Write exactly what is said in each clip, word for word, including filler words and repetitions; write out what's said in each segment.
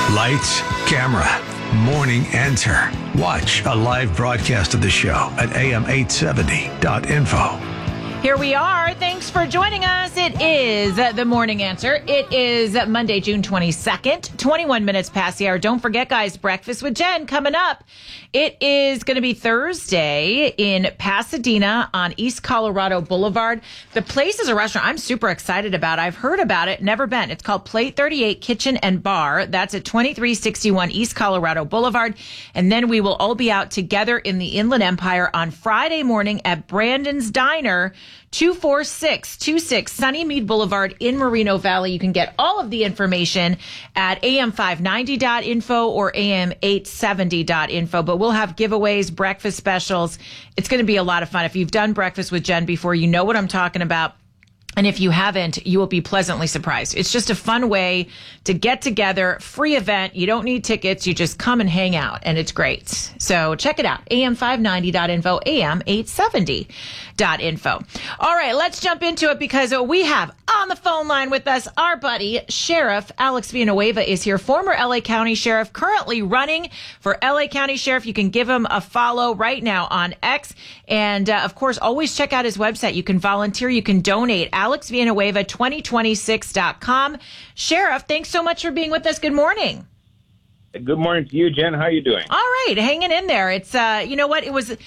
Lights, camera, morning enter. Watch a live broadcast of the show at A M eight seventy dot info. Here we are. Thanks for joining us. It is the Morning Answer. It is Monday, June twenty-second, twenty-one minutes past the hour. Don't forget, guys, Breakfast with Jen coming up. It is going to be Thursday in Pasadena on East Colorado Boulevard. The place is a restaurant I'm super excited about. I've heard about it, never been. It's called Plate thirty-eight Kitchen and Bar. That's at twenty-three sixty-one East Colorado Boulevard. And then we will all be out together in the Inland Empire on Friday morning at Brandon's Diner, two four six two six Sunnymead Boulevard in Moreno Valley. You can get all of the information at A M five ninety dot info or A M eight seventy dot info. But we'll have giveaways, breakfast specials. It's going to be a lot of fun. If you've done Breakfast with Jen before, you know what I'm talking about. And if you haven't, you will be pleasantly surprised. It's just a fun way to get together, free event. You don't need tickets. You just come and hang out, and it's great. So check it out, A M five ninety dot info, A M eight seventy dot info. All right, let's jump into it because we have on the phone line with us our buddy, Sheriff Alex Villanueva is here, former L A County Sheriff, currently running for L A County Sheriff. You can give him a follow right now on X. And, uh, of course, always check out his website. You can volunteer. You can donate. Alex Villanueva twenty twenty-six dot com. Sheriff, thanks so much for being with us. Good morning. Good morning to you, Jen. How are you doing? All right. Hanging in there. It's, uh, you know what? It was,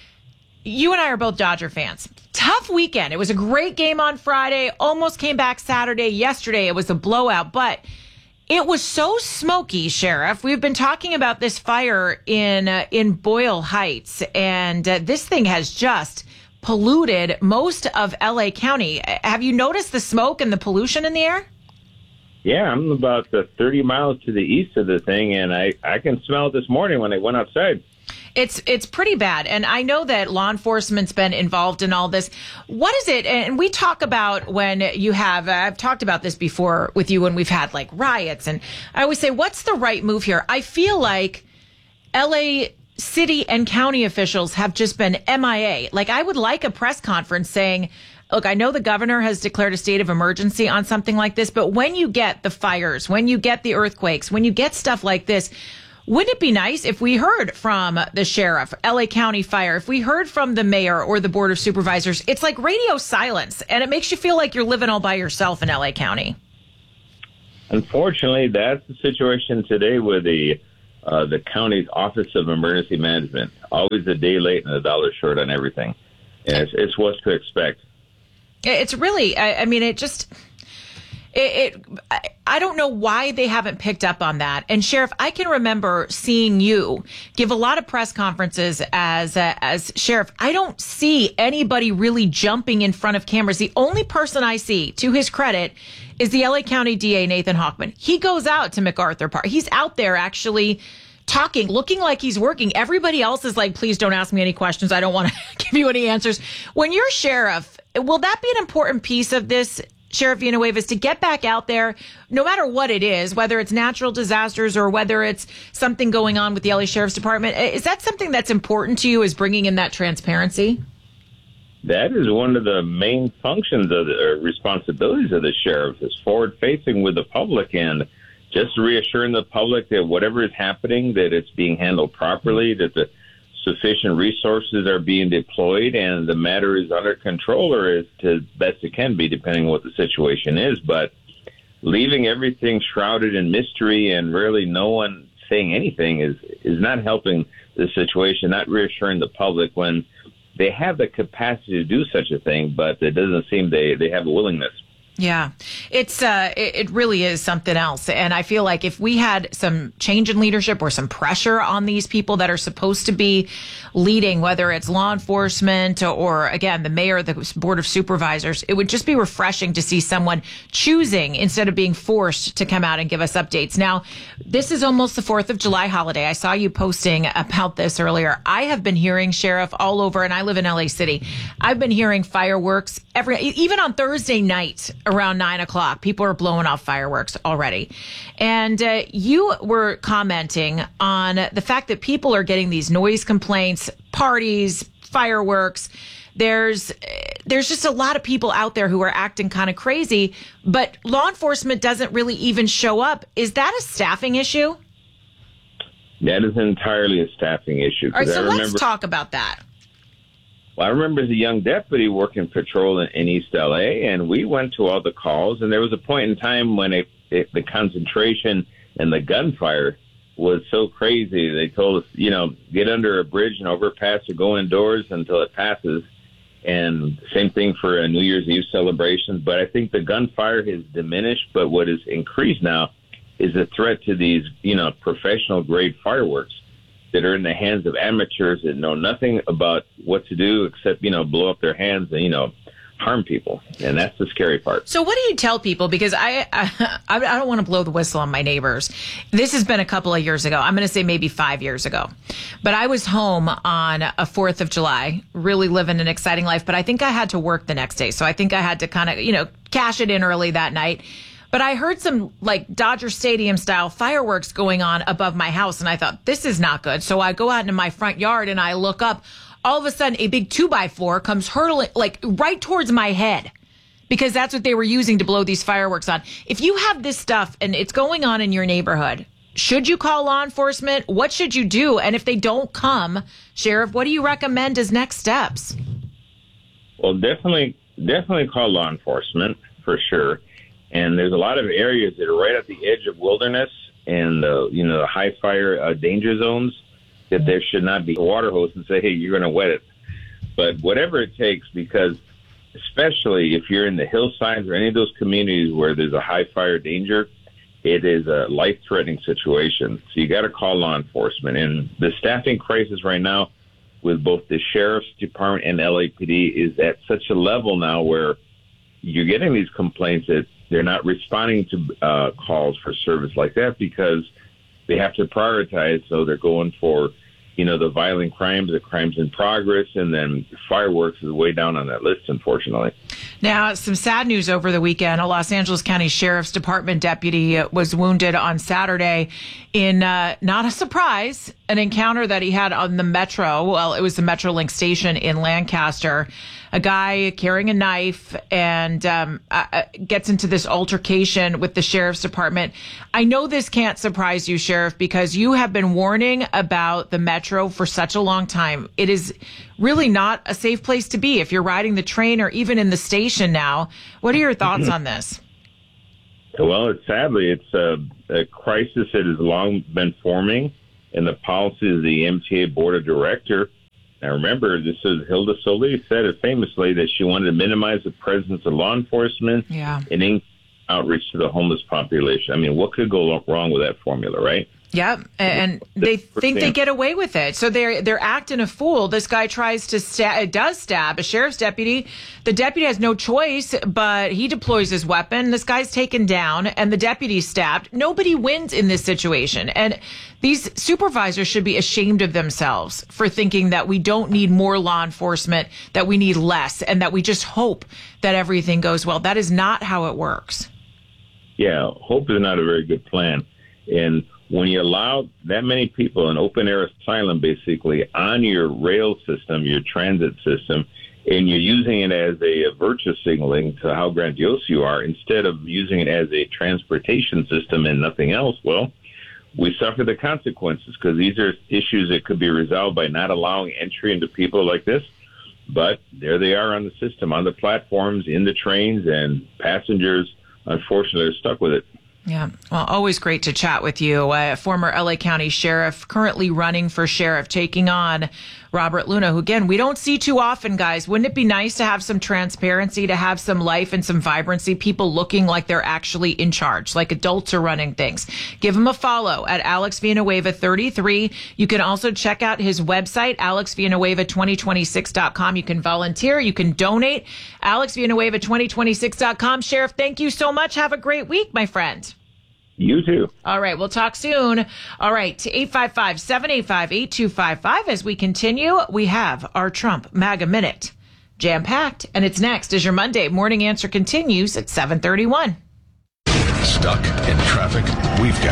you and I are both Dodger fans. Tough weekend. It was a great game on Friday. Almost came back Saturday. Yesterday, it was a blowout, but it was so smoky, Sheriff. We've been talking about this fire in, uh, in Boyle Heights, and uh, this thing has just polluted most of L A County. Have you noticed the smoke and the pollution in the air? Yeah, I'm about uh, thirty miles to the east of the thing, and I, I can smell it this morning when I went outside. It's it's pretty bad. And I know that law enforcement's been involved in all this. What is it? And we talk about when you have, uh, I've talked about this before with you when we've had like riots. And I always say, what's the right move here? I feel like L A city and county officials have just been M I A. Like, I would like a press conference saying, look, I know the governor has declared a state of emergency on something like this, but when you get the fires, when you get the earthquakes, when you get stuff like this, wouldn't it be nice if we heard from the sheriff, L A County Fire, if we heard from the mayor or the board of supervisors? It's like radio silence, and it makes you feel like you're living all by yourself in L A County. Unfortunately, that's the situation today with the uh, the county's Office of Emergency Management. Always a day late and a dollar short on everything. And it's, it's what to expect. It's really, I, I mean, it just... It, it, I don't know why they haven't picked up on that. And Sheriff, I can remember seeing you give a lot of press conferences as uh, as Sheriff. I don't see anybody really jumping in front of cameras. The only person I see, to his credit, is the L A County D A, Nathan Hochman. He goes out to MacArthur Park. He's out there actually talking, looking like he's working. Everybody else is like, please don't ask me any questions. I don't want to give you any answers. When you're Sheriff, will that be an important piece of this, Sheriff Villanueva, is to get back out there, no matter what it is, whether it's natural disasters or whether it's something going on with the L A Sheriff's Department? Is that something that's important to you, is bringing in that transparency? That is one of the main functions of the or responsibilities of the sheriff, is forward-facing with the public and just reassuring the public that whatever is happening, that it's being handled properly, that the sufficient resources are being deployed, and the matter is under control, or as to best it can be, depending on what the situation is. But leaving everything shrouded in mystery and really no one saying anything is, is not helping the situation, not reassuring the public when they have the capacity to do such a thing, but it doesn't seem they, they have a willingness. Yeah, it's uh, it, it really is something else. And I feel like if we had some change in leadership or some pressure on these people that are supposed to be leading, whether it's law enforcement or, again, the mayor, the board of supervisors, it would just be refreshing to see someone choosing instead of being forced to come out and give us updates. Now, this is almost the fourth of July holiday. I saw you posting about this earlier. I have been hearing, Sheriff, all over, and I live in L A City. I've been hearing fireworks every, even on Thursday night around nine o'clock. People are blowing off fireworks already. And uh, you were commenting on the fact that people are getting these noise complaints, parties, fireworks. There's there's just a lot of people out there who are acting kind of crazy, but law enforcement doesn't really even show up. Is that a staffing issue? That is entirely a staffing issue. All right, so I remember, let's talk about that. Well, I remember as a young deputy working patrol in, in East L A, and we went to all the calls, and there was a point in time when it, it, the concentration and the gunfire was so crazy. They told us, you know, get under a bridge and overpass or go indoors until it passes. And same thing for a New Year's Eve celebration. But I think the gunfire has diminished, but what is increased now is a threat to these, you know, professional grade fireworks that are in the hands of amateurs that know nothing about what to do except, you know, blow up their hands and, you know, harm people. And that's the scary part. So what do you tell people? Because I, I, I don't want to blow the whistle on my neighbors. This has been a couple of years ago. I'm going to say maybe five years ago. But I was home on a fourth of July, really living an exciting life. But I think I had to work the next day. So I think I had to kind of, you know, cash it in early that night. But I heard some like Dodger Stadium style fireworks going on above my house. And I thought, this is not good. So I go out into my front yard and I look up. All of a sudden, a big two by four comes hurtling like right towards my head, because that's what they were using to blow these fireworks on. If you have this stuff and it's going on in your neighborhood, should you call law enforcement? What should you do? And if they don't come, Sheriff, what do you recommend as next steps? Well, definitely, definitely call law enforcement for sure. And there's a lot of areas that are right at the edge of wilderness and, uh, you know, the high fire uh, danger zones that there should not be a water hose and say, hey, you're going to wet it. But whatever it takes, because especially if you're in the hillsides or any of those communities where there's a high fire danger, it is a life-threatening situation. So you got to call law enforcement. And the staffing crisis right now with both the Sheriff's Department and L A P D is at such a level now where you're getting these complaints that they're not responding to uh, calls for service like that because they have to prioritize. So they're going for, you know, the violent crimes, the crimes in progress, and then fireworks is way down on that list, unfortunately. Now, some sad news over the weekend. A Los Angeles County Sheriff's Department deputy was wounded on Saturday in, uh, not a surprise, an encounter that he had on the Metro. Well, it was the Metrolink station in Lancaster. A guy carrying a knife and um, uh, gets into this altercation with the Sheriff's Department. I know this can't surprise you, Sheriff, because you have been warning about the Metro for such a long time. It is really not a safe place to be if you're riding the train or even in the station now. What are your thoughts on this? Well, it's, sadly, it's a, a crisis that has long been forming in the policies of the M T A Board of Directors. Now, remember, this is Hilda Solis said it famously that she wanted to minimize the presence of law enforcement yeah. and in outreach to the homeless population. I mean, what could go wrong with that formula, right? Yeah, and they think they get away with it. So they're they're acting a fool. This guy tries to stab, does stab a sheriff's deputy. The deputy has no choice, but he deploys his weapon. This guy's taken down, and the deputy's stabbed. Nobody wins in this situation. And these supervisors should be ashamed of themselves for thinking that we don't need more law enforcement, that we need less, and that we just hope that everything goes well. That is not how it works. Yeah, hope is not a very good plan. And when you allow that many people in open air asylum basically on your rail system, your transit system, and you're using it as a, a virtue signaling to how grandiose you are instead of using it as a transportation system and nothing else, well, we suffer the consequences because these are issues that could be resolved by not allowing entry into people like this. But there they are on the system, on the platforms, in the trains, and passengers, unfortunately, are stuck with it. Yeah. Well, always great to chat with you. Uh, former L A County Sheriff, currently running for sheriff, taking on Robert Luna, who, again, we don't see too often, guys. Wouldn't it be nice to have some transparency, to have some life and some vibrancy, people looking like they're actually in charge, like adults are running things? Give him a follow at Alex Villanueva thirty-three. You can also check out his website, alex villanueva twenty twenty-six dot com. You can volunteer. You can donate. alex villanueva twenty twenty-six dot com. Sheriff, thank you so much. Have a great week, my friend. You too. All right. We'll talk soon. All right. eight five five, seven eight five, eight two five five. As we continue, we have our Trump MAGA Minute jam-packed. And it's next as your Monday Morning Answer continues at seven thirty-one. Stuck in traffic? We've got the answer.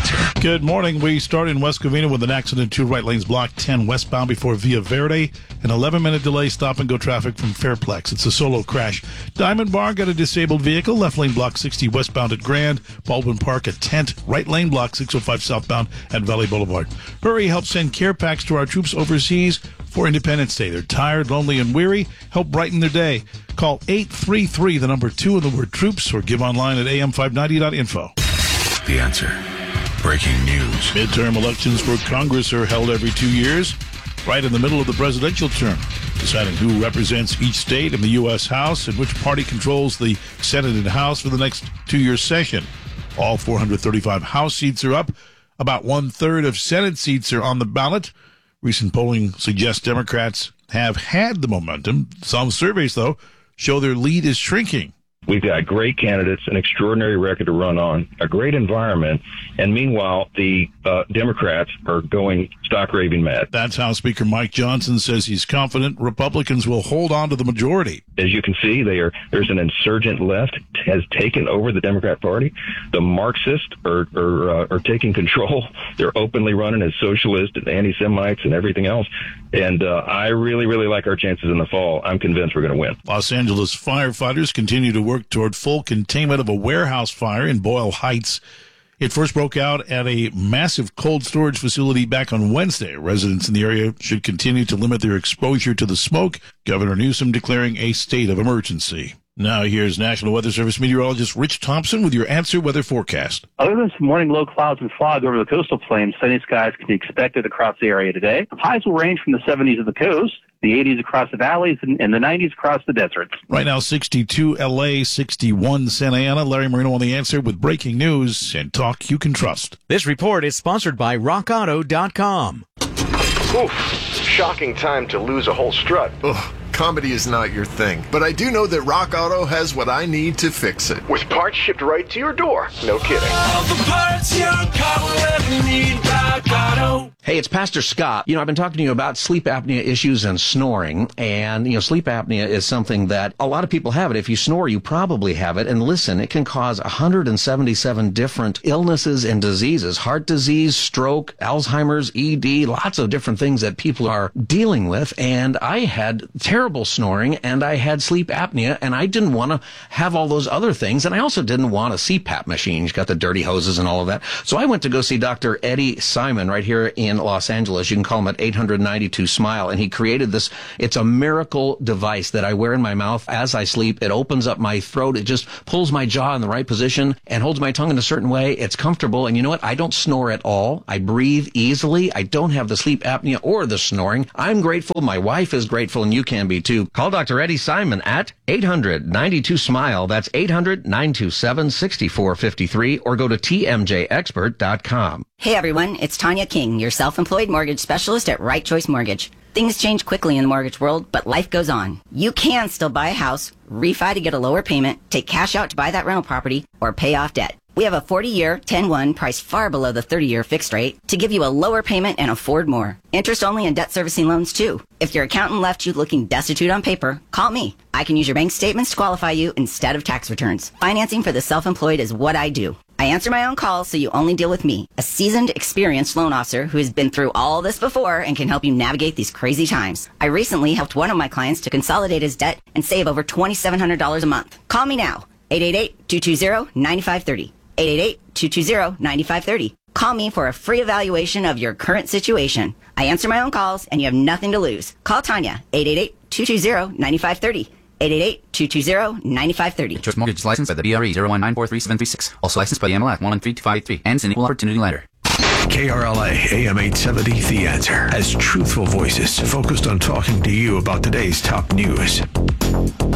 Answer. Good morning. We start in West Covina with an accident. Two right lanes blocked, ten westbound before Villa Verde. An eleven-minute delay, stop-and-go traffic from Fairplex. It's a solo crash. Diamond Bar got a disabled vehicle. Left lane block sixty westbound at Grand. Baldwin Park at Tent. Right lane block six oh five southbound at Valley Boulevard. Hurry, help send care packs to our troops overseas for Independence Day. They're tired, lonely, and weary. Help brighten their day. Call eight three three, the number two, and the word troops, or give online at a m five ninety dot info. The Answer. Breaking news. Midterm elections for Congress are held every two years, right in the middle of the presidential term, deciding who represents each state in the U S House and which party controls the Senate and House for the next two-year session. All four hundred thirty-five House seats are up. About one-third of Senate seats are on the ballot. Recent polling suggests Democrats have had the momentum. Some surveys, though, show their lead is shrinking. We've got great candidates, an extraordinary record to run on, a great environment, and meanwhile, the uh, Democrats are going stock raving mad. That's House Speaker Mike Johnson says he's confident Republicans will hold on to the majority. As you can see, they are, there's an insurgent left has taken over the Democrat Party. The Marxists are are, uh, are taking control. They're openly running as socialists and anti-Semites and everything else. And uh, I really, really like our chances in the fall. I'm convinced we're going to win. Los Angeles firefighters continue to work toward full containment of a warehouse fire in Boyle Heights. It first broke out at a massive cold storage facility back on Wednesday. Residents in the area should continue to limit their exposure to the smoke. Governor Newsom declaring a state of emergency. Now here's National Weather Service meteorologist Rich Thompson with your Answer Weather forecast. Other than some morning low clouds and fog over the coastal plains, sunny skies can be expected across the area today. Highs will range from the seventies of the coast, the eighties across the valleys, and, and the nineties across the deserts. Right now, sixty-two L A, sixty-one Santa Ana. Larry Marino on The Answer with breaking news and talk you can trust. This report is sponsored by rock auto dot com. Oof, shocking time to lose a whole strut. Ugh. Comedy is not your thing, but I do know that Rock Auto has what I need to fix it. With parts shipped right to your door. No kidding. All the parts your car will ever need, Rock Auto. Hey, it's Pastor Scott. You know, I've been talking to you about sleep apnea issues and snoring. And, you know, sleep apnea is something that a lot of people have it. If you snore, you probably have it. And listen, it can cause one hundred seventy-seven different illnesses and diseases. Heart disease, stroke, Alzheimer's, E D, lots of different things that people are dealing with. And I had terrible snoring and I had sleep apnea and I didn't want to have all those other things. And I also didn't want a C PAP machine. He's got the dirty hoses and all of that. So I went to go see Doctor Eddie Simon right here in Los Angeles. You can call him at eight hundred ninety-two smile. And he created this. It's a miracle device that I wear in my mouth as I sleep. It opens up my throat. It just pulls my jaw in the right position and holds my tongue in a certain way. It's comfortable. And you know what? I don't snore at all. I breathe easily. I don't have the sleep apnea or the snoring. I'm grateful. My wife is grateful, and you can be too. Call Doctor Eddie Simon at eight hundred ninety-two smile. That's eight hundred nine two seven six four five three, or go to T M J expert dot com. Hey everyone, it's Tanya King, your self-employed mortgage specialist at Right Choice Mortgage. Things change quickly in the mortgage world, but life goes on. You can still buy a house, refi to get a lower payment, take cash out to buy that rental property, or pay off debt. We have a forty-year, ten one priced far below the thirty-year fixed rate to give you a lower payment and afford more. Interest only and debt servicing loans too. If your accountant left you looking destitute on paper, call me. I can use your bank statements to qualify you instead of tax returns. Financing for the self-employed is what I do. I answer my own calls, so you only deal with me, a seasoned, experienced loan officer who has been through all this before and can help you navigate these crazy times. I recently helped one of my clients to consolidate his debt and save over two thousand seven hundred dollars a month. Call me now, eight eight eight, two two zero, nine five three zero. eight eight eight, two two zero, nine five three zero. Call me for a free evaluation of your current situation. I answer my own calls, and you have nothing to lose. Call Tanya, eight eight eight, two two zero, nine five three zero. eight eight eight, two two zero, nine five three zero. Choice Mortgage licensed by the B R E zero one nine four three seven three six. Also licensed by the M L S one one three two five three. Ends in equal opportunity lender. K R L A A M eight seventy, The Answer, has truthful voices focused on talking to you about today's top news.